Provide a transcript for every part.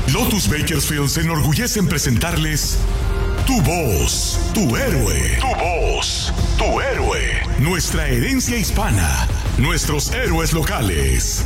Lotus Bakersfield se enorgullece en presentarles Tu Voz, Tu Héroe. Tu Voz, Tu Héroe. Nuestra herencia hispana, nuestros héroes locales.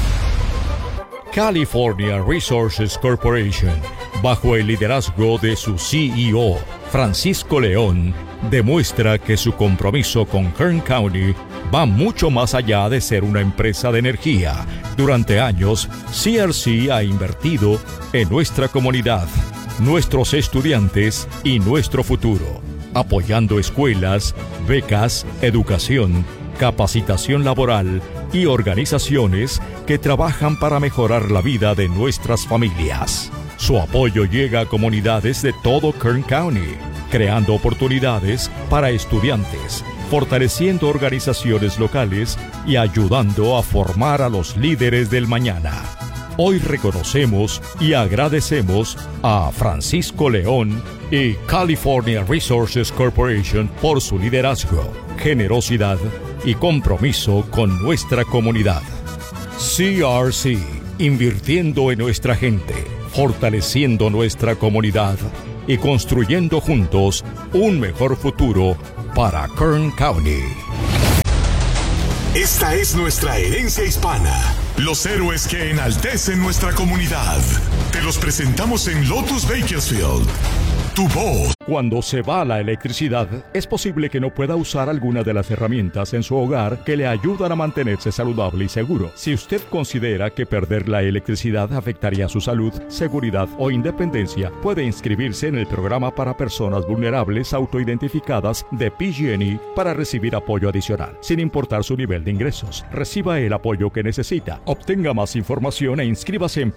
California Resources Corporation, bajo el liderazgo de su CEO, Francisco León, demuestra que su compromiso con Kern County va mucho más allá de ser una empresa de energía. Durante años, CRC ha invertido en nuestra comunidad, nuestros estudiantes y nuestro futuro, apoyando escuelas, becas, educación, capacitación laboral y organizaciones que trabajan para mejorar la vida de nuestras familias. Su apoyo llega a comunidades de todo Kern County, creando oportunidades para estudiantes, fortaleciendo organizaciones locales y ayudando a formar a los líderes del mañana. Hoy reconocemos y agradecemos a Francisco León y California Resources Corporation por su liderazgo, generosidad y compromiso con nuestra comunidad. CRC, invirtiendo en nuestra gente, fortaleciendo nuestra comunidad y construyendo juntos un mejor futuro para Kern County. Esta es nuestra herencia hispana, los héroes que enaltecen nuestra comunidad. Te los presentamos en Lotus Bakersfield. Tu Voz. Cuando se va la electricidad, es posible que no pueda usar alguna de las herramientas en su hogar que le ayudan a mantenerse saludable y seguro. Si usted considera que perder la electricidad afectaría su salud, seguridad o independencia, puede inscribirse en el programa para personas vulnerables autoidentificadas de PG&E para recibir apoyo adicional, sin importar su nivel de ingresos. Reciba el apoyo que necesita. Obtenga más información e inscríbase en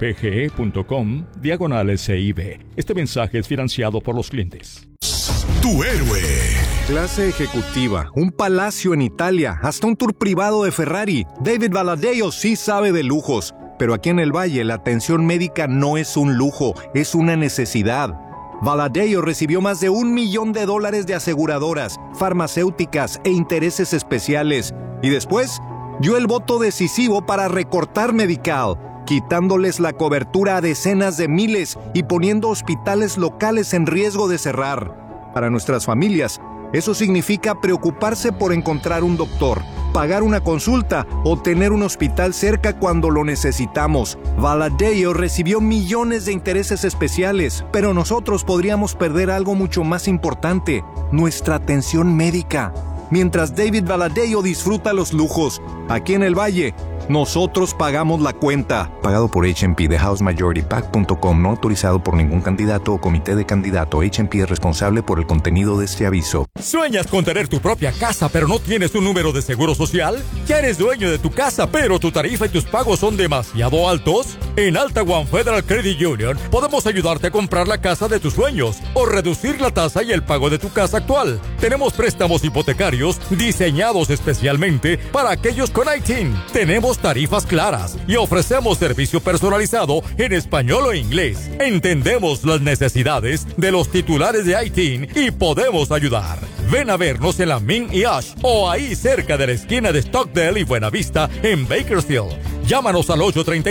pge.com/CIB. Este mensaje es financiado por los clientes. Tu héroe. Clase ejecutiva, un palacio en Italia, hasta un tour privado de Ferrari. David Valadao sí sabe de lujos, pero aquí en el Valle la atención médica no es un lujo, es una necesidad. Valadao recibió más de $1 millón de aseguradoras, farmacéuticas e intereses especiales. Y después dio el voto decisivo para recortar Medical, quitándoles la cobertura a decenas de miles y poniendo hospitales locales en riesgo de cerrar. Para nuestras familias, eso significa preocuparse por encontrar un doctor, pagar una consulta o tener un hospital cerca cuando lo necesitamos. Valadao recibió millones de intereses especiales, pero nosotros podríamos perder algo mucho más importante: nuestra atención médica. Mientras David Valadao disfruta los lujos, aquí en el Valle, nosotros pagamos la cuenta. Pagado por H&P, TheHouseMajorityPAC.com, no autorizado por ningún candidato o comité de candidato. H&P es responsable por el contenido de este aviso. ¿Sueñas con tener tu propia casa pero no tienes un número de seguro social? ¿Ya eres dueño de tu casa pero tu tarifa y tus pagos son demasiado altos? En Alta One Federal Credit Union podemos ayudarte a comprar la casa de tus sueños o reducir la tasa y el pago de tu casa actual. Tenemos préstamos hipotecarios diseñados especialmente para aquellos con ITIN. Tenemos tarifas claras y ofrecemos servicio personalizado en español o inglés. Entendemos las necesidades de los titulares de ITIN y podemos ayudar. Ven a vernos en la Min y Ash o ahí cerca de la esquina de Stockdale y Buenavista en Bakersfield. Llámanos al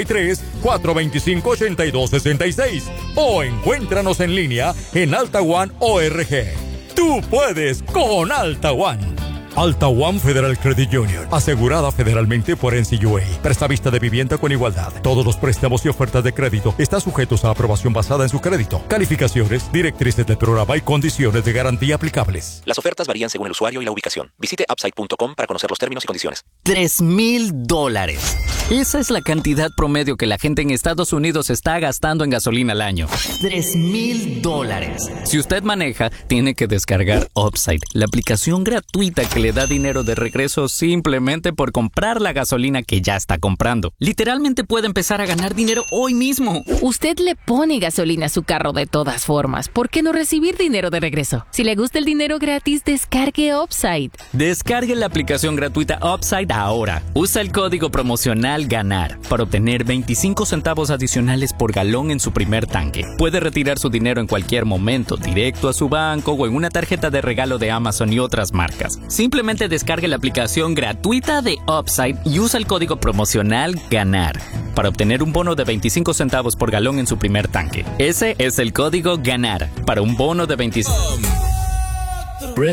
833-425-8266 o encuéntranos en línea en AltaOne.org. Tú puedes con Alta One. Alta One Federal Credit Union, asegurada federalmente por NCUA. Prestamista de vivienda con igualdad. Todos los préstamos y ofertas de crédito están sujetos a aprobación basada en su crédito. Calificaciones, directrices del programa y condiciones de garantía aplicables. Las ofertas varían según el usuario y la ubicación. Visite Upside.com para conocer los términos y condiciones. $3,000. Esa es la cantidad promedio que la gente en Estados Unidos está gastando en gasolina al año. $3,000. Si usted maneja, tiene que descargar Upside, la aplicación gratuita que le da dinero de regreso simplemente por comprar la gasolina que ya está comprando. Literalmente puede empezar a ganar dinero hoy mismo. Usted le pone gasolina a su carro de todas formas. ¿Por qué no recibir dinero de regreso? Si le gusta el dinero gratis, descargue Upside. Descargue la aplicación gratuita Upside ahora. Usa el código promocional GANAR para obtener 25 centavos adicionales por galón en su primer tanque. Puede retirar su dinero en cualquier momento, directo a su banco o en una tarjeta de regalo de Amazon y otras marcas. Simplemente descargue la aplicación gratuita de Upside y usa el código promocional GANAR. para obtener un bono de 25 centavos por galón en su primer tanque. Ese es el código GANAR para un bono de 25.